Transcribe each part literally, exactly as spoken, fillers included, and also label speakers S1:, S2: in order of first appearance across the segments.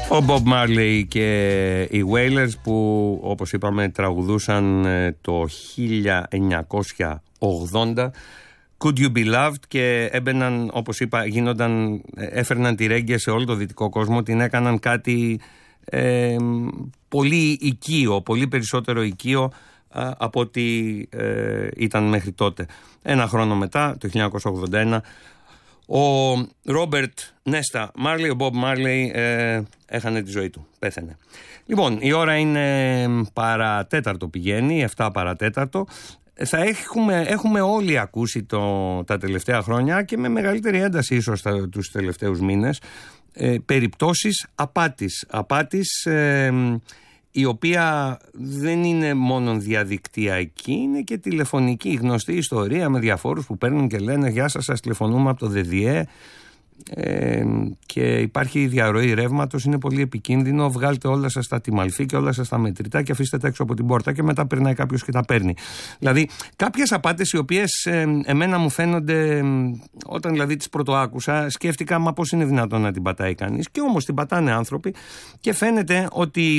S1: Ο Bob Marley και οι Wailers που, όπως είπαμε, τραγουδούσαν το χίλια εννιακόσια ογδόντα Could You Be Loved και έμπαιναν, όπως είπα, γίνονταν, έφερναν τη ρέγγε σε όλο το δυτικό κόσμο, την έκαναν κάτι ε, πολύ οικείο, πολύ περισσότερο οικείο α, από ό,τι ε, ήταν μέχρι τότε. Ένα χρόνο μετά, το χίλια εννιακόσια ογδόντα ένα, ο Ρόμπερτ Νέστα Μάρλεϊ, ο Μπομπ Μάρλεϊ, ε, έχανε τη ζωή του, πέθανε. Λοιπόν, η ώρα είναι παρατέταρτο πηγαίνει, εφτά παρατέταρτο. Θα έχουμε, έχουμε όλοι ακούσει το, τα τελευταία χρόνια και με μεγαλύτερη ένταση ίσως τα, τους τελευταίους μήνες ε, περιπτώσεις απάτης. Απάτης ε, η οποία δεν είναι μόνο διαδικτυακή, είναι και τηλεφωνική. Η γνωστή ιστορία με διαφόρους που παίρνουν και λένε «Γεια σας, σας τηλεφωνούμε από το ΔΔΕ». Ε, και υπάρχει διαρροή ρεύματος, είναι πολύ επικίνδυνο. Βγάλτε όλα σας τα τιμαλφή και όλα σας τα μετρητά και αφήστε τα έξω από την πόρτα. Και μετά περνάει κάποιος και τα παίρνει. Δηλαδή, κάποιες απάτες οι οποίες ε, εμένα μου φαίνονται, όταν δηλαδή τις πρωτοάκουσα, σκέφτηκα, μα πώς είναι δυνατόν να την πατάει κανείς? Και όμως την πατάνε άνθρωποι και φαίνεται ότι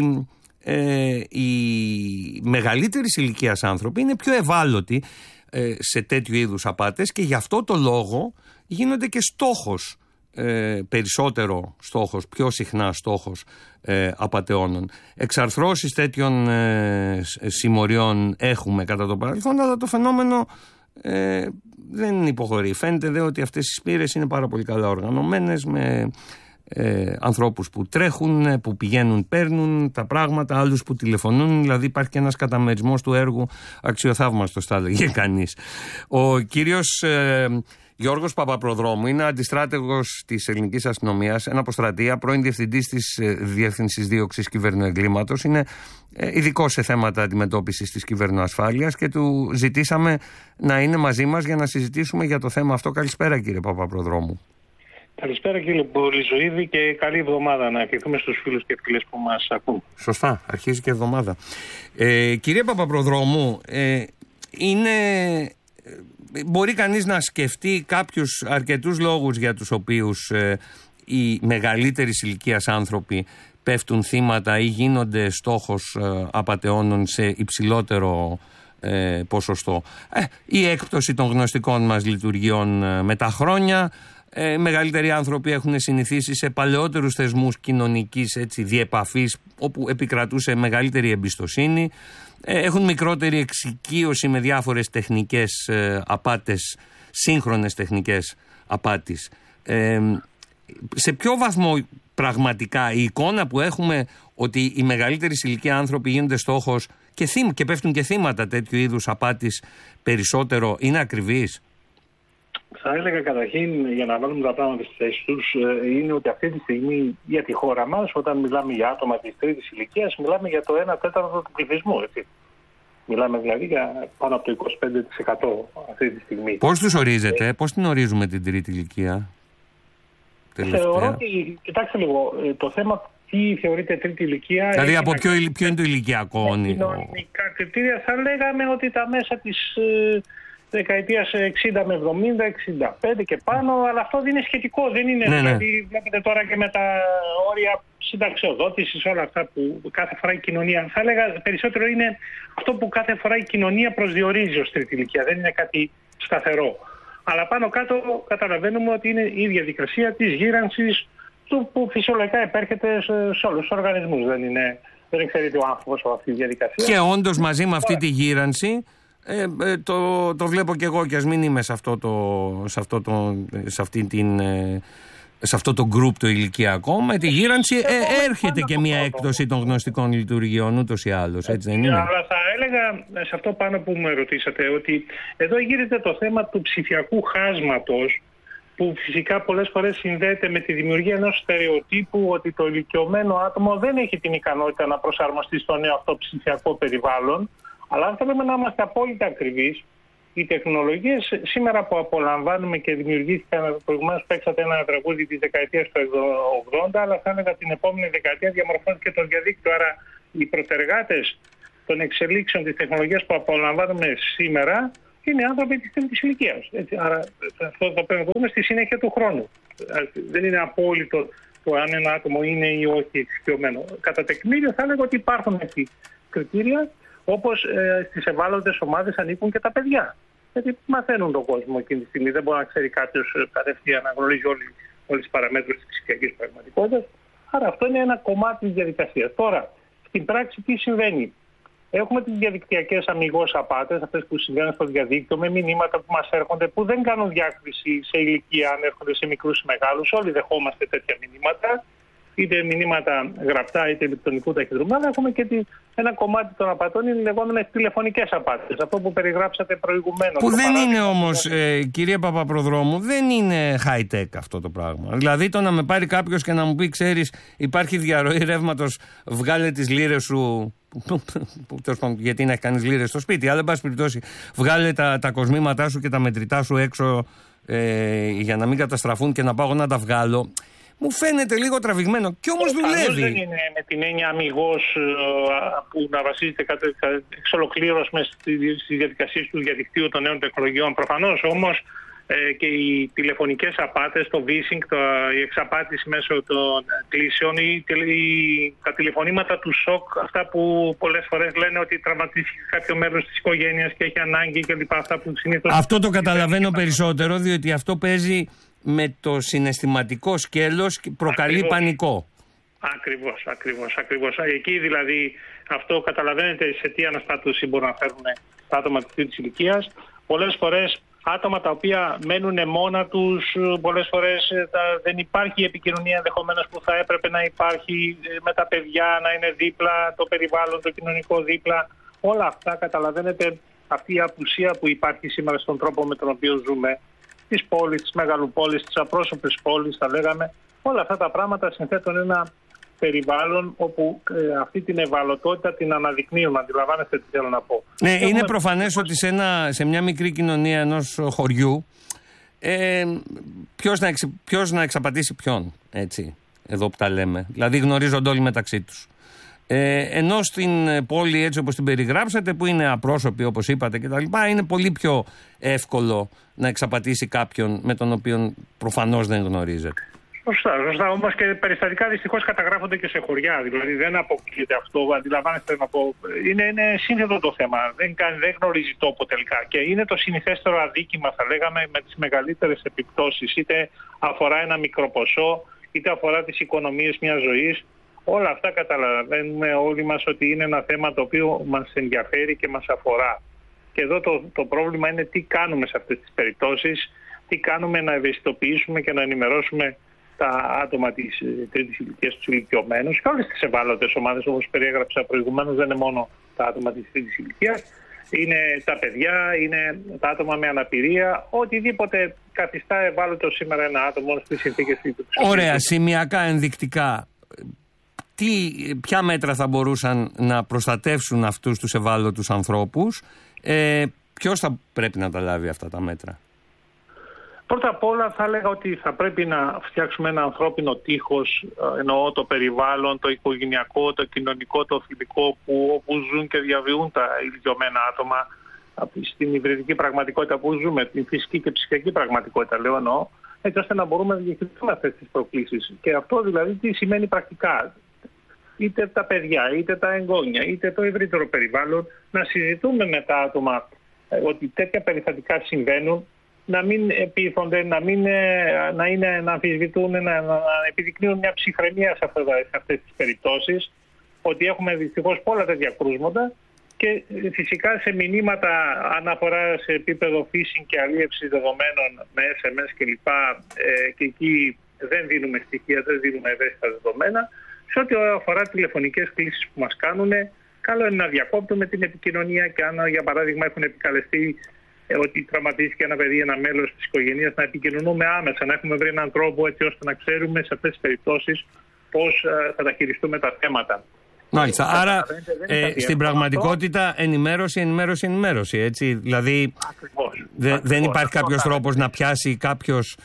S1: ε, οι μεγαλύτερης ηλικίας άνθρωποι είναι πιο ευάλωτοι ε, σε τέτοιου είδους απάτες και γι' αυτό το λόγο γίνονται και στόχος. Ε, περισσότερο στόχος, πιο συχνά στόχος ε, απατεώνων. Εξαρθρώσεις τέτοιων ε, συμμοριών έχουμε κατά το παρελθόν, αλλά το φαινόμενο ε, δεν υποχωρεί. Φαίνεται δε ότι αυτές οι σπήρες είναι πάρα πολύ καλά οργανωμένες, με ε, ανθρώπους που τρέχουν, που πηγαίνουν, παίρνουν τα πράγματα, άλλους που τηλεφωνούν, δηλαδή υπάρχει και ένας καταμερισμός του έργου αξιοθαύμαστος, θα έλεγε κανείς. Ο κύριος ε, Γιώργος Παπαπροδρόμου είναι αντιστράτηγος της ελληνικής αστυνομίας, ένα αποστρατεία, πρώην διευθυντής της Διεύθυνσης Δίωξης Κυβερνοεγκλήματος. Είναι ειδικός σε θέματα αντιμετώπισης της κυβερνοασφάλειας και του ζητήσαμε να είναι μαζί μας για να συζητήσουμε για το θέμα αυτό. Καλησπέρα, κύριε Παπαπροδρόμου.
S2: Καλησπέρα, κύριε Πολυζωήδη, και καλή εβδομάδα να ευχηθούμε στους φίλους και φίλες που μας ακούν.
S1: Σωστά, αρχίζει και εβδομάδα. Ε, κύριε Παπαπροδρόμου, ε, είναι... Μπορεί κανείς να σκεφτεί κάποιους αρκετούς λόγους για τους οποίους ε, οι μεγαλύτερης ηλικίας άνθρωποι πέφτουν θύματα ή γίνονται στόχος ε, απατεώνων σε υψηλότερο ε, ποσοστό. Ε, η έκπτωση των γνωστικών μας λειτουργιών ε, με τα χρόνια. Ε, μεγαλύτεροι άνθρωποι έχουν συνηθίσει σε παλαιότερους θεσμούς κοινωνικής έτσι, διεπαφής, όπου επικρατούσε μεγαλύτερη εμπιστοσύνη. Έχουν μικρότερη εξοικείωση με διάφορες τεχνικές ε, απάτες, σύγχρονες τεχνικές απάτης. Ε, σε ποιο βαθμό πραγματικά η εικόνα που έχουμε ότι οι μεγαλύτερης ηλικία άνθρωποι γίνονται στόχος και, θύμα, και πέφτουν και θύματα τέτοιου είδους απάτης περισσότερο είναι ακριβής?
S2: Θα έλεγα καταρχήν, για να βάλουμε τα πράγματα στη θέση τους, είναι ότι αυτή τη στιγμή για τη χώρα μας, όταν μιλάμε για άτομα της τρίτης ηλικίας, μιλάμε για το ένα τέταρτο του πληθυσμού. Έτσι. Μιλάμε δηλαδή για πάνω από το είκοσι πέντε τοις εκατό αυτή τη στιγμή.
S1: Πώς τους ορίζετε, ε, πώς την ορίζουμε την τρίτη ηλικία?
S2: Θεωρώ ότι, κοιτάξτε λίγο, το θέμα τι θεωρείται τρίτη ηλικία.
S1: Δηλαδή από ποιο, ποιο είναι το ηλικιακό όνειρο?
S2: Κοινωνικά κριτήρια θα λέγαμε ότι τα μέσα της δεκαετίας εξήντα με εβδομήντα, εξήντα πέντε και πάνω, αλλά αυτό δεν είναι σχετικό. Δεν είναι,
S1: ναι,
S2: δηλαδή
S1: ναι.
S2: Βλέπετε τώρα και με τα όρια συνταξιοδότησης, όλα αυτά που κάθε φορά η κοινωνία, θα έλεγα περισσότερο είναι αυτό που κάθε φορά η κοινωνία προσδιορίζει ως τρίτη ηλικία. Δεν είναι κάτι σταθερό. Αλλά πάνω κάτω καταλαβαίνουμε ότι είναι η διαδικασία της γύρανσης του που φυσιολογικά επέρχεται σε όλους τους οργανισμούς. Δεν είναι, δεν εξαιρείται ο άνθρωπος από αυτή τη διαδικασία.
S1: Και όντως μαζί με αυτή τη γύρανση, Ε, ε, το, το βλέπω και εγώ, και ας μην είμαι σε αυτό το, σε αυτό το, σε αυτή την, σε αυτό το group το ηλικιακό, με τη γύρανση ε, έρχεται και μια έκπτωση των γνωστικών λειτουργιών ούτως ή άλλως, έτσι δεν είναι?
S2: Αλλά θα έλεγα σε αυτό πάνω που με ρωτήσατε, ότι εδώ γίνεται το θέμα του ψηφιακού χάσματος, που φυσικά πολλές φορές συνδέεται με τη δημιουργία ενός στερεοτύπου ότι το ηλικιωμένο άτομο δεν έχει την ικανότητα να προσαρμοστεί στο νέο αυτό ψηφιακό περιβάλλον. Αλλά αν θέλουμε να είμαστε απόλυτα ακριβείς, οι τεχνολογίες σήμερα που απολαμβάνουμε και δημιουργήθηκαν, προηγουμένως παίξατε ένα τραγούδι της δεκαετίας του ογδόντα, αλλά θα έλεγα την επόμενη δεκαετία διαμορφώνεται και το διαδίκτυο. Άρα οι προτεργάτες των εξελίξεων της τεχνολογίας που απολαμβάνουμε σήμερα είναι άνθρωποι της τρίτης ηλικίας. Άρα αυτό θα πρέπει να δούμε στη συνέχεια του χρόνου. Δεν είναι απόλυτο το αν ένα άτομο είναι ή όχι εξοικειωμένο. Κατά τεκμήριο θα έλεγα ότι υπάρχουν έτσι κριτήρια, όπως ε, στις ευάλωτες ομάδες ανήκουν και τα παιδιά. Γιατί μαθαίνουν τον κόσμο εκείνη τη στιγμή. Δεν μπορεί να ξέρει κάποιος κατευθείαν να γνωρίζει όλες τις παραμέτρους της ψηφιακής πραγματικότητας. Άρα αυτό είναι ένα κομμάτι της διαδικασίας. Τώρα, στην πράξη τι συμβαίνει? Έχουμε τις διαδικτυακές αμιγώς απάτες, αυτές που συμβαίνουν στο διαδίκτυο, με μηνύματα που μας έρχονται, που δεν κάνουν διάκριση σε ηλικία, αν έρχονται σε μικρούς ή μεγάλους. Όλοι δεχόμαστε τέτοια μηνύματα, είτε μηνύματα γραπτά είτε ηλεκτρονικού ταχυδρομείου. Έχουμε και τη, ένα κομμάτι των απατών, είναι οι λεγόμενες τηλεφωνικές απάτες. Αυτό που περιγράψατε προηγουμένως.
S1: Που δεν είναι όμως, ε, κύριε Παπαπροδρόμου, δεν είναι high-tech αυτό το πράγμα. Δηλαδή το να με πάρει κάποιος και να μου πει, ξέρεις, υπάρχει διαρροή ρεύματος, βγάλε τις λίρες σου. Γιατί να έχει κανείς λίρες στο σπίτι, αλλά εν πάση περιπτώσει, βγάλε τα, τα κοσμήματά σου και τα μετρητά σου έξω ε, για να μην καταστραφούν και να πάω να τα βγάλω. Μου φαίνεται λίγο τραβηγμένο. Κι όμως δουλεύει.
S2: Δεν είναι με την έννοια αμιγώς που να βασίζεται εξ ολοκλήρως στις διαδικασίες του διαδικτύου των νέων τεχνολογιών. Προφανώς όμως ε, και οι τηλεφωνικές απάτες, το vishing, το, η εξαπάτηση μέσω των κλήσεων ή τα τηλεφωνήματα του σοκ, αυτά που πολλές φορές λένε ότι τραυματίστηκε κάποιο μέλος της οικογένειας και έχει ανάγκη κλπ. Αυτά που συνήθως...
S1: Αυτό το καταλαβαίνω περισσότερο, διότι αυτό παίζει με το συναισθηματικό σκέλος και προκαλεί ακριβώς πανικό.
S2: Ακριβώς, ακριβώς, ακριβώς. Εκεί δηλαδή αυτό καταλαβαίνετε σε τι αναστάτωση μπορούν να φέρουν τα άτομα της ηλικίας. Πολλές φορές άτομα τα οποία μένουν μόνα τους, πολλές φορές τα, δεν υπάρχει επικοινωνία ενδεχομένως που θα έπρεπε να υπάρχει με τα παιδιά, να είναι δίπλα, το περιβάλλον, το κοινωνικό δίπλα. Όλα αυτά καταλαβαίνετε, αυτή η απουσία που υπάρχει σήμερα στον τρόπο με τον οποίο ζούμε, της πόλης, της μεγαλοπόλης, της απρόσωπης πόλης, θα λέγαμε, όλα αυτά τα πράγματα συνθέτουν ένα περιβάλλον όπου ε, αυτή την ευαλωτότητα την αναδεικνύουν. Αντιλαμβάνεστε τι θέλω να πω.
S1: Ναι, είναι έχουμε... προφανές ότι σε, ένα, σε μια μικρή κοινωνία ενός χωριού ε, ποιος, να εξ, ποιος να εξαπατήσει ποιον, έτσι, εδώ που τα λέμε. Δηλαδή γνωρίζονται όλοι μεταξύ τους. Ε, ενώ στην πόλη, έτσι όπως την περιγράψατε, που είναι απρόσωπη όπως είπατε κτλ., είναι πολύ πιο εύκολο να εξαπατήσει κάποιον με τον οποίο προφανώς δεν γνωρίζετε.
S2: Σωστά, σωστά. Όμως και περιστατικά δυστυχώς καταγράφονται και σε χωριά. Δηλαδή δεν αποκλείεται αυτό. Αντιλαμβάνεστε να πω. Είναι, είναι σύνθετο το θέμα. Δεν, δεν γνωρίζει τόπο τελικά. Και είναι το συνηθέστερο αδίκημα, θα λέγαμε, με τις μεγαλύτερες επιπτώσεις. Είτε αφορά ένα μικρό ποσό, είτε αφορά τις οικονομίες μιας ζωής. Όλα αυτά καταλαβαίνουμε όλοι μας ότι είναι ένα θέμα το οποίο μας ενδιαφέρει και μας αφορά. Και εδώ το, το πρόβλημα είναι τι κάνουμε σε αυτές τις περιπτώσεις, τι κάνουμε να ευαισθητοποιήσουμε και να ενημερώσουμε τα άτομα της τρίτης ηλικίας, τους ηλικιωμένους και όλες τις ευάλωτες ομάδες, όπως περιέγραψα προηγουμένως. Δεν είναι μόνο τα άτομα της τρίτης ηλικίας, είναι τα παιδιά, είναι τα άτομα με αναπηρία, οτιδήποτε καθιστά ευάλωτο σήμερα ένα άτομο στις συνθήκες του.
S1: Ωραία, σημειακά, ενδεικτικά. Τι, ποια μέτρα θα μπορούσαν να προστατεύσουν αυτούς τους ευάλωτους ανθρώπους, ε, ποιος θα πρέπει να τα λάβει αυτά τα μέτρα?
S2: Πρώτα απ' όλα θα έλεγα ότι θα πρέπει να φτιάξουμε ένα ανθρώπινο τείχος, εννοώ το περιβάλλον, το οικογενειακό, το κοινωνικό, το φιλικό, που όπου ζουν και διαβιούν τα ηλικιωμένα άτομα στην υβριδική πραγματικότητα που ζούμε, την φυσική και ψυχική πραγματικότητα, λέω εννοώ, έτσι ώστε να μπορούμε να διαχειριστούμε αυτές τις προκλήσεις. Και αυτό δηλαδή τι σημαίνει πρακτικά? Είτε τα παιδιά, είτε τα εγγόνια, είτε το ευρύτερο περιβάλλον, να συζητούμε με τα άτομα ε, ότι τέτοια περιστατικά συμβαίνουν, να μην επίθονται, να, μην, να, είναι, να αμφισβητούν, να, να επιδεικνύουν μια ψυχραιμία σε, αυτά, σε αυτές τις περιπτώσεις, ότι έχουμε δυστυχώς πολλά τέτοια κρούσματα και φυσικά σε μηνύματα αναφορά σε επίπεδο phishing και αλίευση δεδομένων με ες εμ ες κλπ. Ε, και εκεί δεν δίνουμε στοιχεία, δεν δίνουμε ευαίσθητα δεδομένα. Σε ό,τι αφορά τηλεφωνικές κλήσεις που μας κάνουν, καλό είναι να διακόπτουμε την επικοινωνία και αν για παράδειγμα έχουν επικαλεστεί ότι τραυματίστηκε ένα παιδί, ένα μέλος της οικογένειας, να επικοινωνούμε άμεσα, να έχουμε βρει έναν τρόπο έτσι ώστε να ξέρουμε σε αυτές τις περιπτώσεις πώς θα τα χειριστούμε τα θέματα.
S1: Μάλιστα. Άρα ε, στην πραγματικότητα ενημέρωση, ενημέρωση, ενημέρωση. Έτσι. Δηλαδή
S2: ακριβώς,
S1: δε,
S2: ακριβώς,
S1: δεν υπάρχει κάποιος
S2: ακριβώς.
S1: τρόπος να πιάσει κάποιος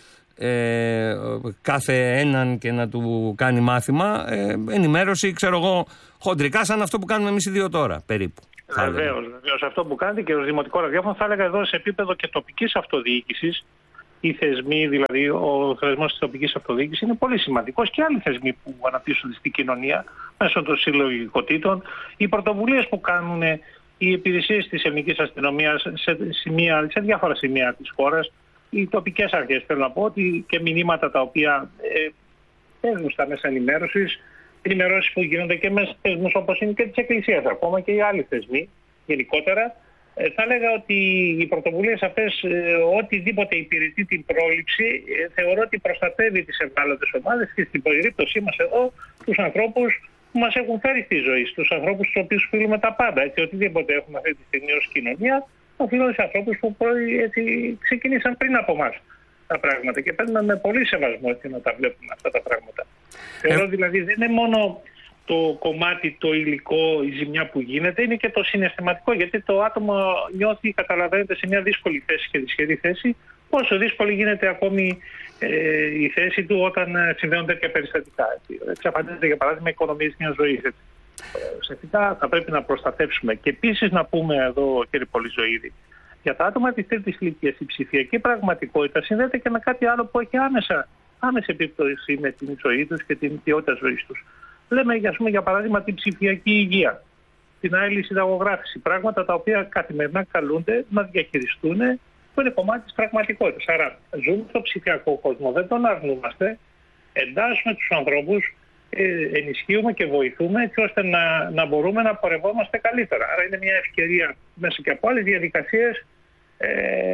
S1: ε, κάθε έναν και να του κάνει μάθημα. Ε, ενημέρωση, ξέρω εγώ, χοντρικά, σαν αυτό που κάνουμε εμείς οι δύο τώρα, περίπου.
S2: Βεβαίως, βεβαίως. Αυτό που κάνετε και ως δημοτικό ραδιόφωνο, θα έλεγα εδώ σε επίπεδο και τοπικής αυτοδιοίκησης, οι θεσμοί, δηλαδή ο θεσμός της τοπικής αυτοδιοίκησης είναι πολύ σημαντικός και άλλοι θεσμοί που αναπτύσσονται στην κοινωνία μέσω των συλλογικοτήτων, οι πρωτοβουλίες που κάνουν οι υπηρεσίες της ελληνικής αστυνομίας σε, σημεία, σε διάφορα σημεία της χώρας, οι τοπικές αρχές, θέλω να πω, ότι και μηνύματα τα οποία ε, παίρνουν στα μέσα ενημέρωσης, ενημερώσεις που γίνονται και με θεσμούς όπως είναι και της Εκκλησίας, ακόμα και οι άλλοι θεσμοί γενικότερα. Ε, θα έλεγα ότι οι πρωτοβουλίες αυτές, ε, οτιδήποτε υπηρετεί την πρόληψη, ε, θεωρώ ότι προστατεύει τις ευάλωτες ομάδες και στην περίπτωσή μας εδώ τους ανθρώπους που μας έχουν φέρει στη ζωή, στους ανθρώπους στους οποίους οφείλουμε τα πάντα. Έτσι, οτιδήποτε έχουμε αυτή τη στιγμή ως κοινωνία, οφείλουμε σε ανθρώπους που έτσι, ξεκινήσαν πριν από εμάς τα πράγματα και παίρνουμε με πολύ σεβασμό έτσι, να τα βλέπουμε αυτά τα πράγματα. Ε... Θεωρώ δηλαδή δεν είναι μόνο το κομμάτι, το υλικό, η ζημιά που γίνεται, είναι και το συναισθηματικό, γιατί το άτομο νιώθει, καταλαβαίνετε, σε μια δύσκολη θέση και δυσχερή θέση, πόσο δύσκολη γίνεται ακόμη ε, η θέση του όταν συμβαίνουν τέτοια περιστατικά. Εξαφανίζεται, για παράδειγμα, η οικονομία μιας ζωής. Ουσιαστικά θα πρέπει να προστατεύσουμε. Και επίσης να πούμε εδώ, κύριε Πολυζωήδη, για τα άτομα της τρίτης ηλικίας, η ψηφιακή πραγματικότητα συνδέεται και με κάτι άλλο που έχει άμεσα, άμεση επίπτωση με την ζωή τους και την ποιότητα ζωής τους. Λέμε, για, πούμε, για παράδειγμα, την ψηφιακή υγεία, την άειλη συνταγογράφηση, πράγματα τα οποία καθημερινά καλούνται να διαχειριστούν, που είναι κομμάτι της πραγματικότητας. Άρα, ζούμε στο ψηφιακό κόσμο, δεν τον αρνούμαστε, εντάσσουμε τους ανθρώπους, ενισχύουμε και βοηθούμε έτσι ώστε να, να μπορούμε να πορευόμαστε καλύτερα. Άρα είναι μια ευκαιρία μέσα και από άλλες διαδικασίες ε,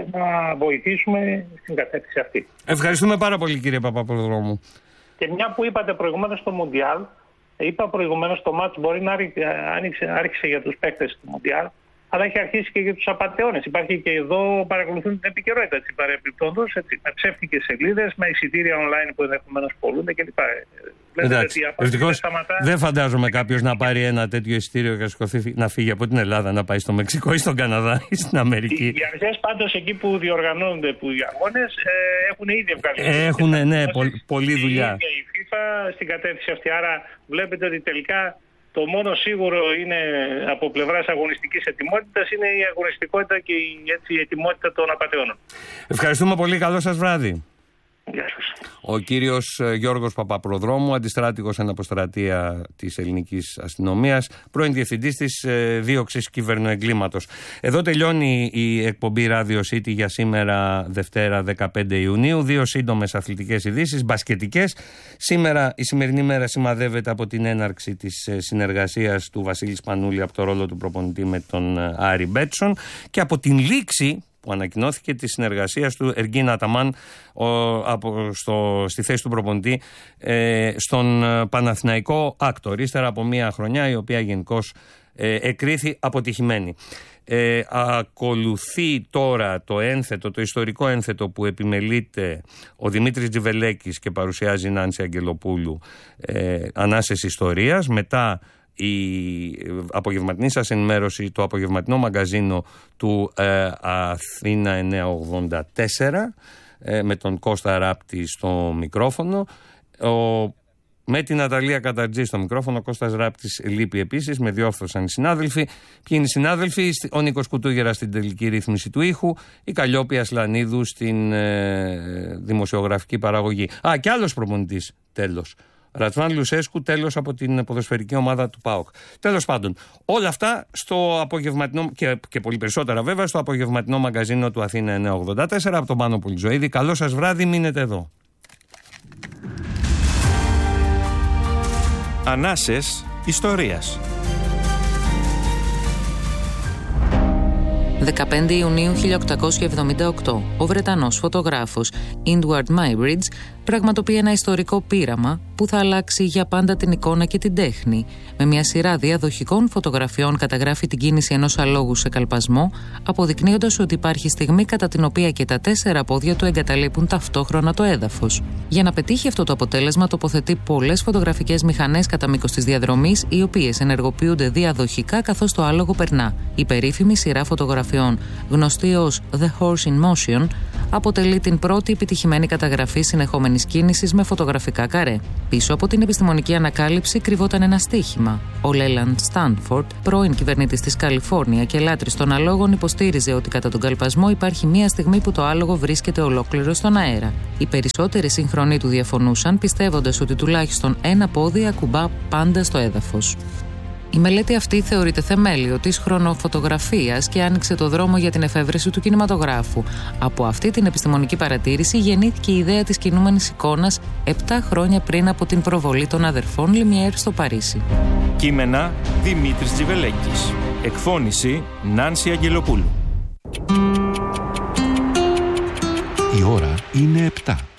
S2: να βοηθήσουμε στην κατεύθυνση αυτή.
S1: Ευχαριστούμε πάρα πολύ, κύριε Παπαπροδρόμου.
S2: Και μια που είπατε προηγουμένως στο Μουντιάλ, είπα προηγουμένως το μάτς μπορεί να άρχισε, άρχισε για τους παίκτες του Μουντιάλ, αλλά έχει αρχίσει και για τους απατεώνες. Υπάρχει και εδώ, παρακολουθούν την επικαιρότητα της παρεμπιπτόντως, με ψεύτικες σελίδες, με εισιτήρια online που ενδεχομένως πολλούνται κλπ.
S1: Εντάξει, ευτυχώς δεν φαντάζομαι κάποιος να πάρει ένα τέτοιο εισιτήριο και να σηκωθεί να φύγει από την Ελλάδα, να πάει στο Μεξικό ή στον Καναδά ή στην Αμερική.
S2: Οι αρχές πάντως εκεί που διοργανώνονται που οι αγώνες ε, έχουν ήδη βγάλει.
S1: Έχουν, ναι, πολλή δουλειά.
S2: Η FIFA στην κατεύθυνση αυτή. Άρα βλέπετε ότι τελικά το μόνο σίγουρο είναι από πλευράς αγωνιστικής ετοιμότητας είναι η αγωνιστικότητα και η, έτσι, η ετοιμότητα των απατεώνων.
S1: Ευχαριστούμε πολύ. Καλό σας βράδυ.
S2: Γεια σας.
S1: Ο κύριος Γιώργος Παπαπροδρόμου, αντιστράτηγος εν αποστρατεία της ελληνικής αστυνομίας, πρώην διευθυντής της ε, δίωξης κυβερνοεγκλήματος. Εδώ τελειώνει η εκπομπή Radio City για σήμερα, Δευτέρα δεκαπέντε Ιουνίου. Δύο σύντομες αθλητικές ειδήσεις, μπασκετικές. Σήμερα η σημερινή μέρα σημαδεύεται από την έναρξη της συνεργασίας του Βασίλη Σπανούλη από το ρόλο του προπονητή με τον Άρη Μπέτσον και από την λήξη που ανακοινώθηκε τη συνεργασία του Εργίν Αταμάν από, στο, στη θέση του προπονητή ε, στον Παναθηναϊκό Άκτορ, ύστερα από μια χρονιά η οποία γενικώς ε, εκρίθη αποτυχημένη. Ε, ακολουθεί τώρα το ένθετο, το ιστορικό ένθετο που επιμελείται ο Δημήτρης Τζιβελέκης και παρουσιάζει η Νάνση Αγγελοπούλου, ε, Ανάσες Ιστορίας. Μετά η απογευματινή σας ενημέρωση, το απογευματινό μαγκαζίνο του ε, Αθήνα εννιακόσια ογδόντα τέσσερα ε, με τον Κώστα Ράπτη στο μικρόφωνο. Ο, με την Ναταλία Καταρτζή στο μικρόφωνο, ο Κώστας Ράπτης λείπει επίσης, με διόρθωσαν οι συνάδελφοι. Ποιοι είναι οι συνάδελφοι? Ο Νίκος Κουτούγερας στην τελική ρύθμιση του ήχου, η Καλλιόπη Ασλανίδου στην ε, δημοσιογραφική παραγωγή. Α, και άλλος προπονητής, τέλος. Ρατσβάν Λουσέσκου, τέλος από την ποδοσφαιρική ομάδα του ΠΑΟΚ. Τέλος πάντων, όλα αυτά στο απογευματινό και, και πολύ περισσότερα βέβαια στο απογευματινό μαγκαζίνο του Αθήνα εννιακόσια ογδόντα τέσσερα από τον Πάνο Πολυζωήδη. Καλό σας βράδυ, μείνετε εδώ.
S3: Ανάσες Ιστορίας.
S4: δεκαπέντε Ιουνίου χίλια οκτακόσια εβδομήντα οκτώ, ο Βρετανός φωτογράφος Edward Muybridge πραγματοποιεί ένα ιστορικό πείραμα που θα αλλάξει για πάντα την εικόνα και την τέχνη. Με μια σειρά διαδοχικών φωτογραφιών καταγράφει την κίνηση ενός αλόγου σε καλπασμό, αποδεικνύοντας ότι υπάρχει στιγμή κατά την οποία και τα τέσσερα πόδια του εγκαταλείπουν ταυτόχρονα το έδαφος. Για να πετύχει αυτό το αποτέλεσμα, τοποθετεί πολλές φωτογραφικές μηχανές κατά μήκος της διαδρομής, οι οποίες ενεργοποιούνται διαδοχικά καθώς το άλογο περνά. Η περίφημη σειρά φωτογραφιών, γνωστή ως The Horse in Motion, αποτελεί την πρώτη επιτυχημένη καταγραφή συνεχόμενης κίνησης με φωτογραφικά καρέ. Πίσω από την επιστημονική ανακάλυψη κρυβόταν ένα στοίχημα. Ο Λέιλαντ Στάνφορντ, πρώην κυβερνήτης της Καλιφόρνια και λάτρης των αλόγων, υποστήριζε ότι κατά τον καλπασμό υπάρχει μία στιγμή που το άλογο βρίσκεται ολόκληρο στον αέρα. Οι περισσότεροι συγχρονοί του διαφωνούσαν, πιστεύοντας ότι τουλάχιστον ένα πόδι ακουμπά πάντα στο έδαφος. Η μελέτη αυτή θεωρείται θεμέλιο της χρονοφωτογραφίας και άνοιξε το δρόμο για την εφεύρεση του κινηματογράφου. Από αυτή την επιστημονική παρατήρηση γεννήθηκε η ιδέα της κινούμενης εικόνας επτά χρόνια πριν από την προβολή των αδερφών Λιμιέρ στο Παρίσι.
S3: Κείμενα Δημήτρης Τζιβελέκης. Εκφώνηση Νάνση Αγγελοπούλου.
S5: Η ώρα είναι επτά.